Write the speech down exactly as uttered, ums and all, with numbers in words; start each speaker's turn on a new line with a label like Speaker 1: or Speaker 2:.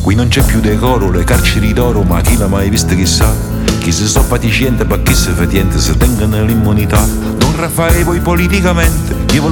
Speaker 1: Qui non c'è più decoro, le carceri d'oro, ma chi l'ha mai visto chissà? Chi si so paticiente, ma chi si fetiente, se tengono l'immunità. Don Raffaele, voi politicamente, io